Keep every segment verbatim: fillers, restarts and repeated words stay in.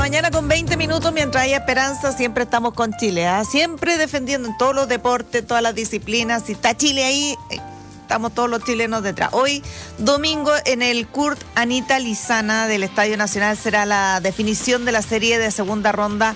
mañana con veinte minutos, mientras hay esperanza, siempre estamos con Chile, ¿eh? Siempre defendiendo en todos los deportes, todas las disciplinas. Si está Chile ahí, estamos todos los chilenos detrás. Hoy, domingo, en el Kurt Anita Lizana del Estadio Nacional será la definición de la serie de segunda ronda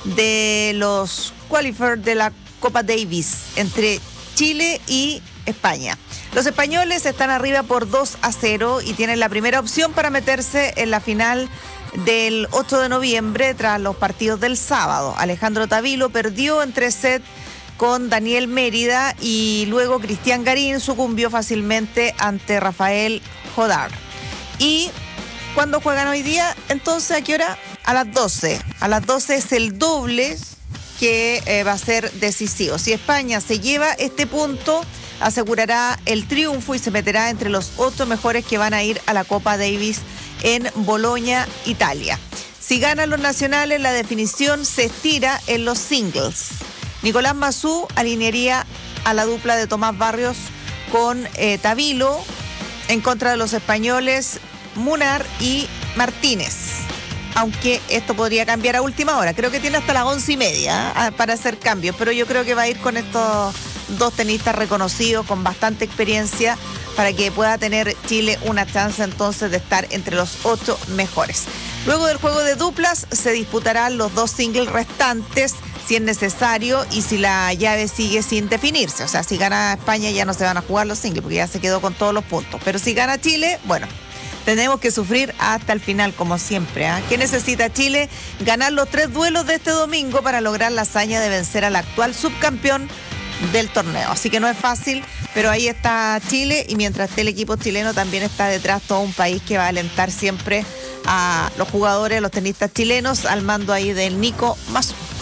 de los qualifiers de la Copa Davis entre Chile y España. Los españoles están arriba por dos a cero y tienen la primera opción para meterse en la final del ocho de noviembre tras los partidos del sábado. Alejandro Tavilo perdió en tres sets con Daniel Mérida y luego Cristian Garín sucumbió fácilmente ante Rafael Jodar. ¿Y cuándo juegan hoy día? Entonces, ¿a qué hora? A las doce. A las doce es el doble que eh, va a ser decisivo. Si España se lleva este punto, asegurará el triunfo y se meterá entre los ocho mejores que van a ir a la Copa Davis en Bolonia, Italia. Si ganan los nacionales, la definición se estira en los singles. Nicolás Massú alinearía a la dupla de Tomás Barrios con eh, Tavilo en contra de los españoles Munar y Martínez. Aunque esto podría cambiar a última hora. Creo que tiene hasta las once y media ¿eh? para hacer cambios, pero yo creo que va a ir con estos dos tenistas reconocidos con bastante experiencia para que pueda tener Chile una chance entonces de estar entre los ocho mejores. Luego del juego de duplas se disputarán los dos singles restantes si es necesario y si la llave sigue sin definirse. O sea, si gana España ya no se van a jugar los singles porque ya se quedó con todos los puntos. Pero si gana Chile, bueno, tenemos que sufrir hasta el final como siempre. ¿eh? ¿Qué necesita Chile? Ganar los tres duelos de este domingo para lograr la hazaña de vencer al actual subcampeón del torneo. Así que no es fácil, pero ahí está Chile y mientras esté el equipo chileno también está detrás todo un país que va a alentar siempre a los jugadores, los tenistas chilenos al mando ahí del Nico Massú.